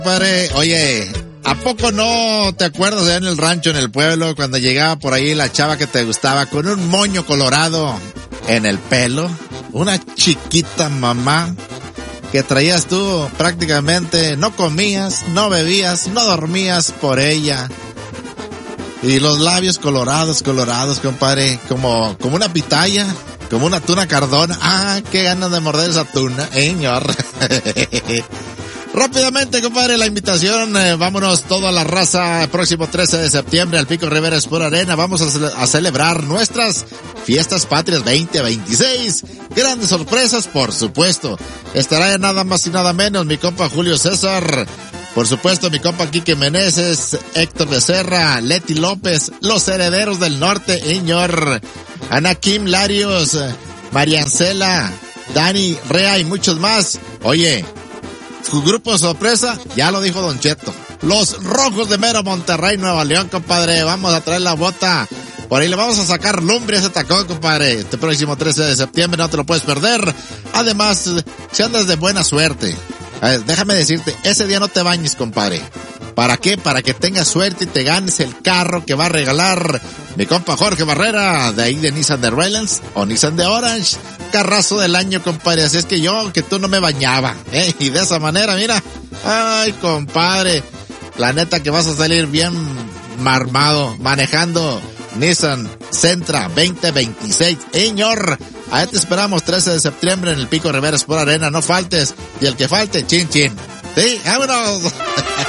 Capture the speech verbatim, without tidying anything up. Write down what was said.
Padre, oye, ¿a poco no te acuerdas de en el rancho, en el pueblo, cuando llegaba por ahí la chava que te gustaba con un moño colorado en el pelo? Una chiquita mamá que traías tú prácticamente, no comías, no bebías, no dormías por ella. Y los labios colorados, colorados, compadre, como, como una pitaya, como una tuna cardona. Ah, qué ganas de morder esa tuna, eh, señor. Rápidamente, compadre, la invitación, eh, vámonos toda la raza, el próximo trece de septiembre al Pico Rivera Sport Arena, vamos a, ce- a celebrar nuestras fiestas patrias veinte veintiséis, grandes sorpresas, por supuesto, estará nada más y nada menos mi compa Julio César, por supuesto mi compa Quique Meneses, Héctor Becerra, Leti López, los herederos del norte, señor, Ana Kim Larios, Mariancela, Dani Rea y muchos más. Oye, su grupo sorpresa, ya lo dijo Don Cheto. Los Rojos de Mero Monterrey, Nueva León, compadre. Vamos a traer la bota. Por ahí le vamos a sacar lumbre a ese tacón, compadre. Este próximo trece de septiembre no te lo puedes perder. Además, si andas de buena suerte, a ver, déjame decirte, ese día no te bañes, compadre. ¿Para qué? Para que tengas suerte y te ganes el carro que va a regalar mi compa Jorge Barrera, de ahí de Nissan de Raylands o Nissan de Orange. Carrazo del año, compadre. Así es que yo, que tú no me bañaba, ¿eh? Y de esa manera, mira. Ay, compadre. La neta que vas a salir bien marmado, manejando Nissan Sentra veinte veintiséis. Señor, ahí te esperamos trece de septiembre en el Pico Rivera Sport Arena. No faltes. Y el que falte, chin chin. Sí, vámonos.